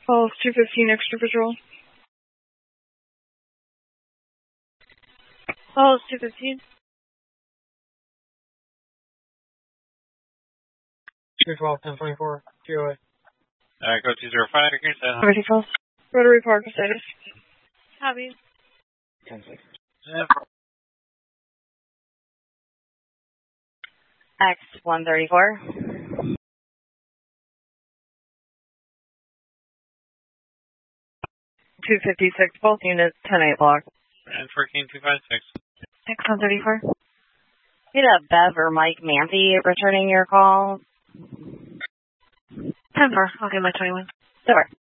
Calls 215 extra patrol. Calls 215. 212, 1024, GOA. Go 205, Ready, calls. Rotary Park, status. Copy. 10-6. X-134. 256, both units, 10-8 block. And 14256. X-134. Get a Bev or Mike Manthi returning your call. 10-4, I'll get my 21. Over.